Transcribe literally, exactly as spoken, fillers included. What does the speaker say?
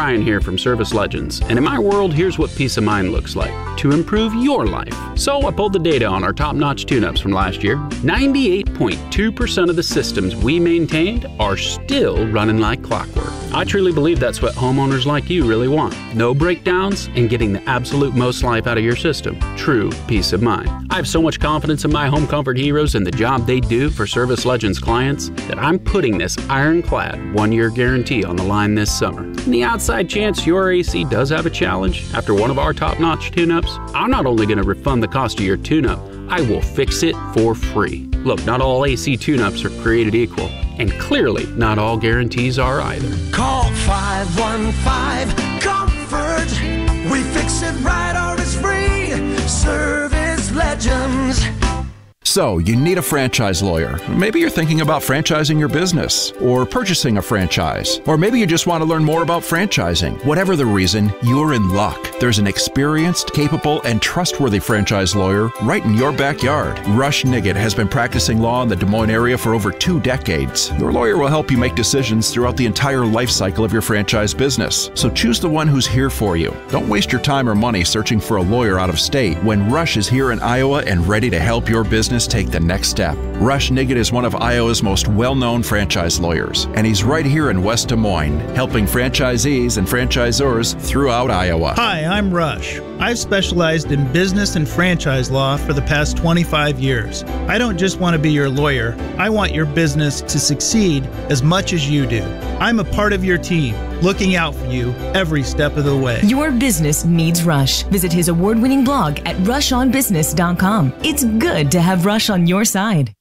Brian here from Service Legends, and in my world, here's what peace of mind looks like to improve your life. So I pulled the data on our top-notch tune-ups from last year. ninety-eight point two percent of the systems we maintained are still running like clockwork. I truly believe that's what homeowners like you really want. No breakdowns and getting the absolute most life out of your system. True peace of mind. I have so much confidence in my Home Comfort Heroes and the job they do for Service Legends clients that I'm putting this ironclad one-year guarantee on the line this summer. In the outside chance your A C does have a challenge after one of our top-notch tune-ups, I'm not only going to refund the cost of your tune-up, I will fix it for free. Look, not all A C tune-ups are created equal, and clearly not all guarantees are either. Call five one five comfort. We fix it right or it's free. Service Legends. So, you need a franchise lawyer. Maybe you're thinking about franchising your business or purchasing a franchise. Or maybe you just want to learn more about franchising. Whatever the reason, you're in luck. There's an experienced, capable, and trustworthy franchise lawyer right in your backyard. Rush Nigut has been practicing law in the Des Moines area for over two decades. Your lawyer will help you make decisions throughout the entire life cycle of your franchise business. So choose the one who's here for you. Don't waste your time or money searching for a lawyer out of state when Rush is here in Iowa and ready to help your business take the next step. Rush Nigut is one of Iowa's most well-known franchise lawyers, and he's right here in West Des Moines, helping franchisees and franchisors throughout Iowa. Hi, I'm Rush. I've specialized in business and franchise law for the past twenty-five years. I don't just want to be your lawyer. I want your business to succeed as much as you do. I'm a part of your team, looking out for you every step of the way. Your business needs Rush. Visit his award-winning blog at rush on business dot com. It's good to have Rush on your side.